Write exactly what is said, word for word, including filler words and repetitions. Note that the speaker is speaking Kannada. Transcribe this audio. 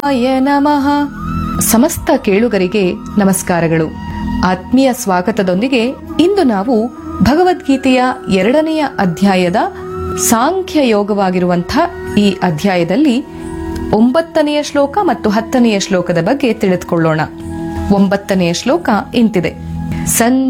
ಯ ನಮಃ. ಸಮಸ್ತ ಕೇಳುಗರಿಗೆ ನಮಸ್ಕಾರಗಳು. ಆತ್ಮೀಯ ಸ್ವಾಗತದೊಂದಿಗೆ ಇಂದು ನಾವು ಭಗವದ್ಗೀತೆಯ ಎರಡನೆಯ ಅಧ್ಯಾಯದ ಸಾಂಖ್ಯ ಯೋಗವಾಗಿರುವಂತಹ ಈ ಅಧ್ಯಾಯದಲ್ಲಿ ಒಂಬತ್ತನೆಯ ಶ್ಲೋಕ ಮತ್ತು ಹತ್ತನೆಯ ಶ್ಲೋಕದ ಬಗ್ಗೆ ತಿಳಿದುಕೊಳ್ಳೋಣ. ಒಂಬತ್ತನೆಯ ಶ್ಲೋಕ ಇಂತಿದೆ.